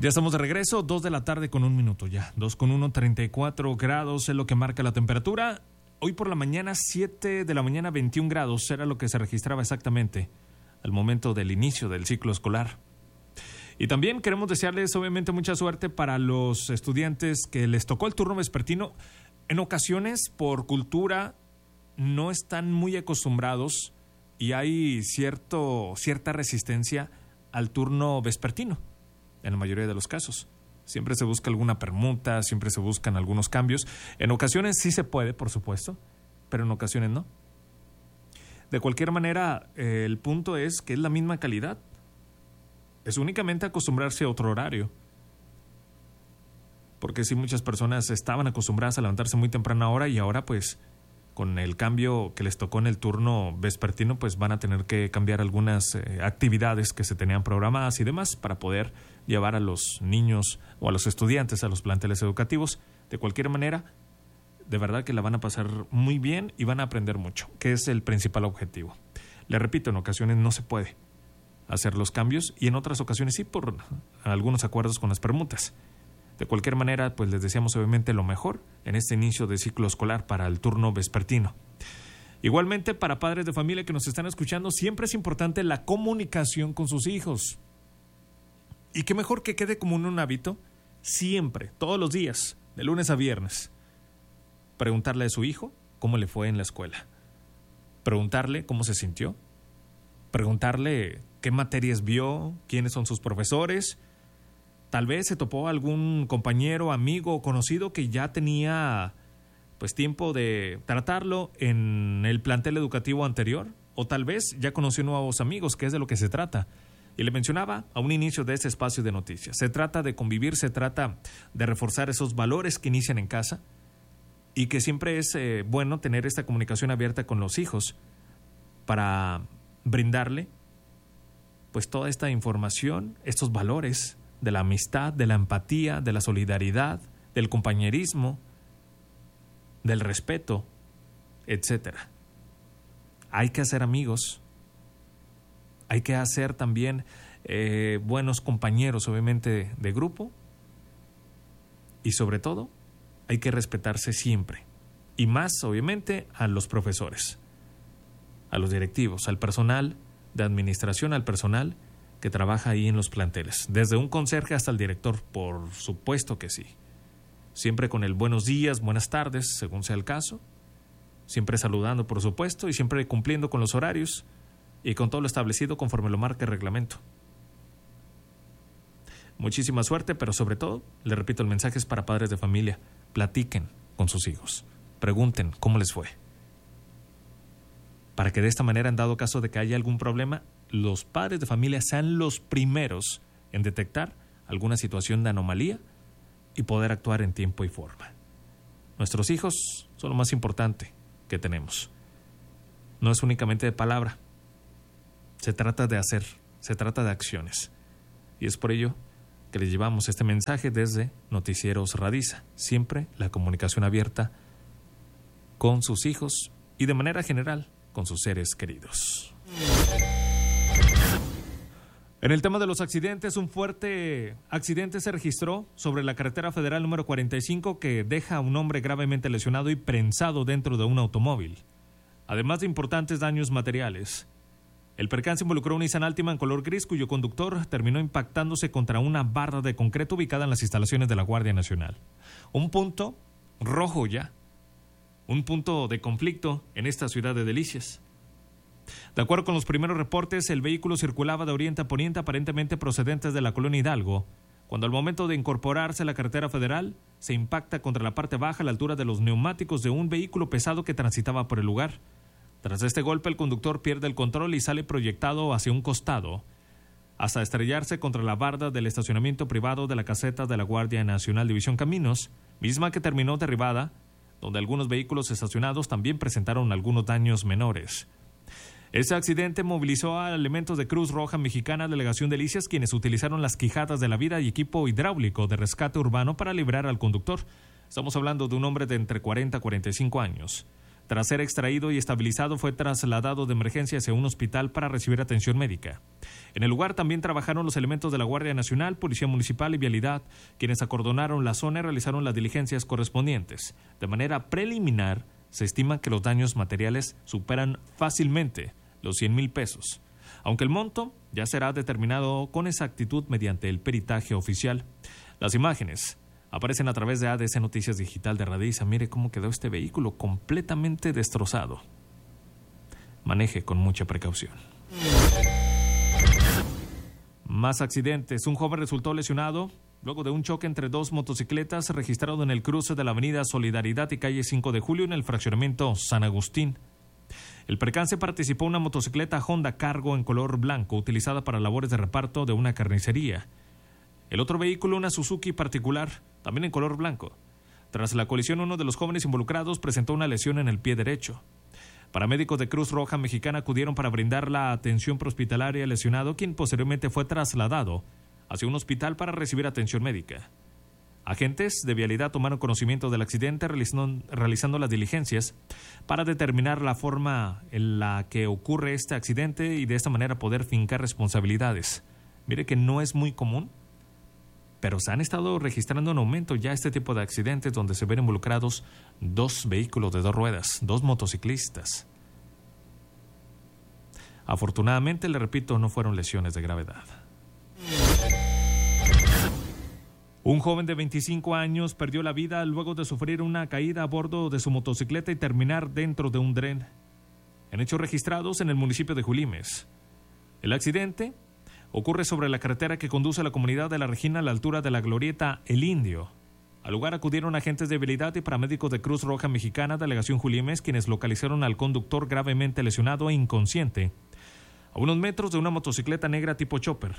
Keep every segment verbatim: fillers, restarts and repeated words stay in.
Ya estamos de regreso, dos de la tarde con un minuto ya. dos con uno, treinta y cuatro grados es lo que marca la temperatura. Hoy por la mañana, siete de la mañana, veintiún grados era lo que se registraba exactamente al momento del inicio del ciclo escolar. Y también queremos desearles obviamente mucha suerte para los estudiantes que les tocó el turno vespertino. En ocasiones, por cultura, no están muy acostumbrados y hay cierto, cierta resistencia al turno vespertino, en la mayoría de los casos. Siempre se busca alguna permuta, siempre se buscan algunos cambios. En ocasiones sí se puede, por supuesto, pero en ocasiones no. De cualquier manera, eh, el punto es que es la misma calidad. Es únicamente acostumbrarse a otro horario. Porque sí, muchas personas estaban acostumbradas a levantarse muy temprana hora y ahora pues con el cambio que les tocó en el turno vespertino pues van a tener que cambiar algunas eh, actividades que se tenían programadas y demás para poder llevar a los niños o a los estudiantes a los planteles educativos. De cualquier manera, de verdad que la van a pasar muy bien y van a aprender mucho, que es el principal objetivo. Les repito, en ocasiones no se puede hacer los cambios y en otras ocasiones sí por algunos acuerdos con las permutas. De cualquier manera, pues les deseamos obviamente lo mejor en este inicio de ciclo escolar para el turno vespertino. Igualmente, para padres de familia que nos están escuchando, siempre es importante la comunicación con sus hijos. Y qué mejor que quede como un hábito, siempre, todos los días, de lunes a viernes, preguntarle a su hijo cómo le fue en la escuela. Preguntarle cómo se sintió. Preguntarle qué materias vio, quiénes son sus profesores. Tal vez se topó algún compañero, amigo o conocido que ya tenía pues tiempo de tratarlo en el plantel educativo anterior, o tal vez ya conoció nuevos amigos, que es de lo que se trata. Y le mencionaba a un inicio de este espacio de noticias. Se trata de convivir, se trata de reforzar esos valores que inician en casa y que siempre es eh, bueno tener esta comunicación abierta con los hijos para brindarle pues toda esta información, estos valores de la amistad, de la empatía, de la solidaridad, del compañerismo, del respeto, etcétera. Hay que hacer amigos, hay que hacer también eh, buenos compañeros, obviamente, de, de grupo, y sobre todo, hay que respetarse siempre, y más, obviamente, a los profesores, a los directivos, al personal de administración, al personal que trabaja ahí en los planteles, desde un conserje hasta el director, por supuesto que sí. Siempre con el buenos días, buenas tardes, según sea el caso, siempre saludando, por supuesto, y siempre cumpliendo con los horarios y con todo lo establecido conforme lo marca el reglamento. Muchísima suerte, pero sobre todo, le repito, el mensaje es para padres de familia. Platiquen con sus hijos, pregunten cómo les fue, para que de esta manera, en dado caso de que haya algún problema, los padres de familia sean los primeros en detectar alguna situación de anomalía y poder actuar en tiempo y forma. Nuestros hijos son lo más importante que tenemos. No es únicamente de palabra, se trata de hacer, se trata de acciones. Y es por ello que les llevamos este mensaje desde Noticieros Radiza. Siempre la comunicación abierta con sus hijos y de manera general con sus seres queridos. En el tema de los accidentes, un fuerte accidente se registró sobre la carretera federal número cuarenta y cinco que deja a un hombre gravemente lesionado y prensado dentro de un automóvil, además de importantes daños materiales. El percance involucró un Nissan Altima en color gris cuyo conductor terminó impactándose contra una barra de concreto ubicada en las instalaciones de la Guardia Nacional. Un punto rojo ya, un punto de conflicto en esta ciudad de Delicias. De acuerdo con los primeros reportes, el vehículo circulaba de oriente a poniente, aparentemente procedentes de la colonia Hidalgo, cuando al momento de incorporarse a la carretera federal, se impacta contra la parte baja a la altura de los neumáticos de un vehículo pesado que transitaba por el lugar. Tras este golpe, el conductor pierde el control y sale proyectado hacia un costado, hasta estrellarse contra la barda del estacionamiento privado de la caseta de la Guardia Nacional División Caminos, misma que terminó derribada, donde algunos vehículos estacionados también presentaron algunos daños menores. Este accidente movilizó a elementos de Cruz Roja Mexicana, Delegación Delicias, quienes utilizaron las quijadas de la vida y equipo hidráulico de rescate urbano para librar al conductor. Estamos hablando de un hombre de entre cuarenta a cuarenta y cinco años. Tras ser extraído y estabilizado, fue trasladado de emergencia hacia un hospital para recibir atención médica. En el lugar también trabajaron los elementos de la Guardia Nacional, Policía Municipal y Vialidad, quienes acordonaron la zona y realizaron las diligencias correspondientes. De manera preliminar, se estima que los daños materiales superan fácilmente los cien mil pesos, aunque el monto ya será determinado con exactitud mediante el peritaje oficial. Las imágenes aparecen a través de A D C Noticias Digital de Radiza. Mire cómo quedó este vehículo, completamente destrozado. Maneje con mucha precaución. Más accidentes. Un joven resultó lesionado luego de un choque entre dos motocicletas registrado en el cruce de la avenida Solidaridad y calle cinco de julio en el fraccionamiento San Agustín. El percance participó una motocicleta Honda Cargo en color blanco utilizada para labores de reparto de una carnicería. El otro vehículo, una Suzuki particular, también en color blanco. Tras la colisión, uno de los jóvenes involucrados presentó una lesión en el pie derecho. Paramédicos de Cruz Roja Mexicana acudieron para brindar la atención prehospitalaria al lesionado, quien posteriormente fue trasladado hacia un hospital para recibir atención médica. Agentes de vialidad tomaron conocimiento del accidente realizando, realizando las diligencias para determinar la forma en la que ocurre este accidente y de esta manera poder fincar responsabilidades. Mire que no es muy común, pero se han estado registrando en aumento ya este tipo de accidentes donde se ven involucrados dos vehículos de dos ruedas, dos motociclistas. Afortunadamente, le repito, no fueron lesiones de gravedad. Un joven de veinticinco años perdió la vida luego de sufrir una caída a bordo de su motocicleta y terminar dentro de un dren, en hechos registrados en el municipio de Julimes. El accidente ocurre sobre la carretera que conduce a la comunidad de La Regina a la altura de la glorieta El Indio. Al lugar acudieron agentes de vialidad y paramédicos de Cruz Roja Mexicana, Delegación Julimes, quienes localizaron al conductor gravemente lesionado e inconsciente a unos metros de una motocicleta negra tipo chopper.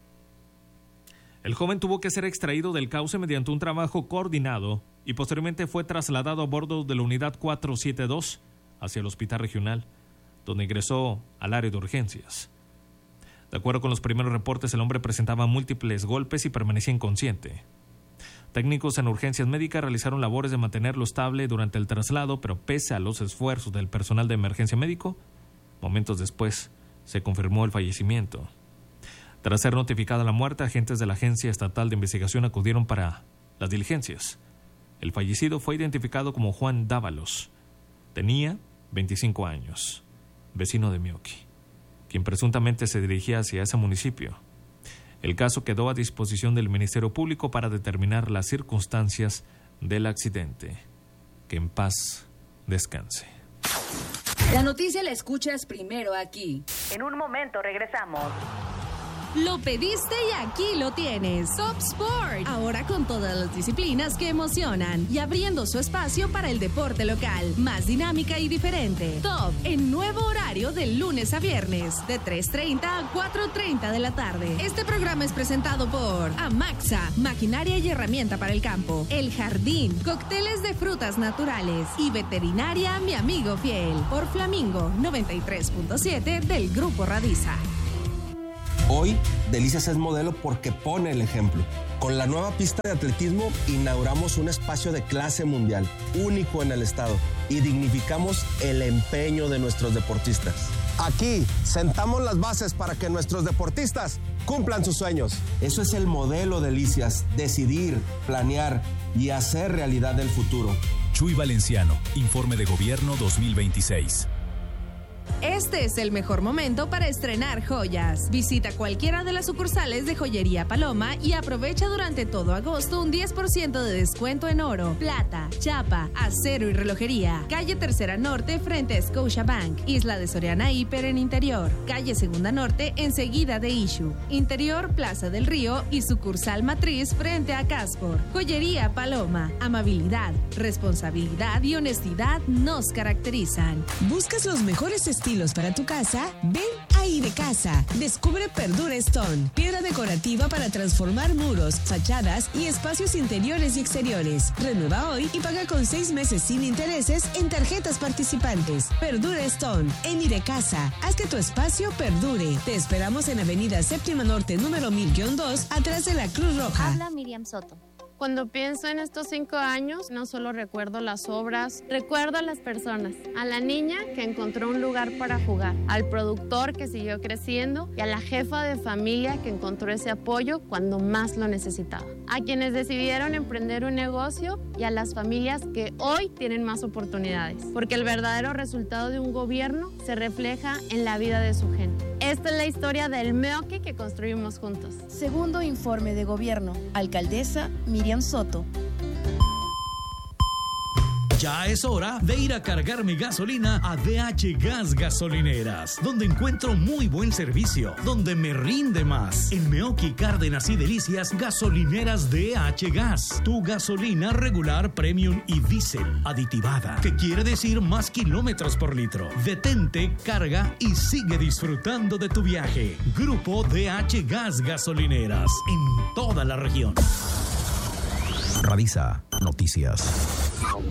El joven tuvo que ser extraído del cauce mediante un trabajo coordinado y posteriormente fue trasladado a bordo de la unidad cuatrocientos setenta y dos hacia el hospital regional, donde ingresó al área de urgencias. De acuerdo con los primeros reportes, el hombre presentaba múltiples golpes y permanecía inconsciente. Técnicos en urgencias médicas realizaron labores de mantenerlo estable durante el traslado, pero pese a los esfuerzos del personal de emergencia médico, momentos después se confirmó el fallecimiento. Tras ser notificada la muerte, agentes de la Agencia Estatal de Investigación acudieron para las diligencias. El fallecido fue identificado como Juan Dávalos. Tenía veinticinco años, vecino de Mioqui, quien presuntamente se dirigía hacia ese municipio. El caso quedó a disposición del Ministerio Público para determinar las circunstancias del accidente. Que en paz descanse. La noticia la escuchas primero aquí. En un momento regresamos. Lo pediste y aquí lo tienes. Top Sport. Ahora con todas las disciplinas que emocionan y abriendo su espacio para el deporte local. Más dinámica y diferente. Top en nuevo horario de lunes a viernes de tres treinta a cuatro treinta de la tarde. Este programa es presentado por Amaxa, maquinaria y herramienta para el campo. El Jardín, cócteles de frutas naturales. Y Veterinaria Mi Amigo Fiel. Por Flamingo noventa y tres punto siete del Grupo Radiza. Hoy, Delicias es modelo porque pone el ejemplo. Con la nueva pista de atletismo, inauguramos un espacio de clase mundial, único en el estado, y dignificamos el empeño de nuestros deportistas. Aquí, sentamos las bases para que nuestros deportistas cumplan sus sueños. Eso es el modelo Delicias, decidir, planear y hacer realidad el futuro. Chuy Valenciano, Informe de Gobierno dos mil veintiséis. Este es el mejor momento para estrenar joyas. Visita cualquiera de las sucursales de Joyería Paloma y aprovecha durante todo agosto un diez por ciento de descuento en oro, plata, chapa, acero y relojería. Calle Tercera Norte frente a Scotiabank. Isla de Soriana Hiper en Interior. Calle Segunda Norte enseguida de Issue. Interior Plaza del Río y sucursal Matriz frente a Caspor. Joyería Paloma. Amabilidad, responsabilidad y honestidad nos caracterizan. ¿Buscas los mejores estilos para tu casa? Ven a Idecasa. Descubre Perdura Stone, piedra decorativa para transformar muros, fachadas y espacios interiores y exteriores. Renueva hoy y paga con seis meses sin intereses en tarjetas participantes. Perdura Stone, en Idecasa. Haz que tu espacio perdure. Te esperamos en Avenida Séptima Norte, número mil dos, atrás de la Cruz Roja. Habla Miriam Soto. Cuando pienso en estos cinco años, no solo recuerdo las obras, recuerdo a las personas, a la niña que encontró un lugar para jugar, al productor que siguió creciendo y a la jefa de familia que encontró ese apoyo cuando más lo necesitaba, a quienes decidieron emprender un negocio y a las familias que hoy tienen más oportunidades, porque el verdadero resultado de un gobierno se refleja en la vida de su gente. Esta es la historia del Meoqui que construimos juntos. Segundo informe de gobierno. Alcaldesa Miriam Soto. Ya es hora de ir a cargar mi gasolina a D H Gas Gasolineras, donde encuentro muy buen servicio, donde me rinde más. En Meoqui, Cárdenas y Delicias, gasolineras D H Gas. Tu gasolina regular, premium y diésel aditivada, que quiere decir más kilómetros por litro. Detente, carga y sigue disfrutando de tu viaje. Grupo D H Gas Gasolineras, en toda la región. Radisa Noticias.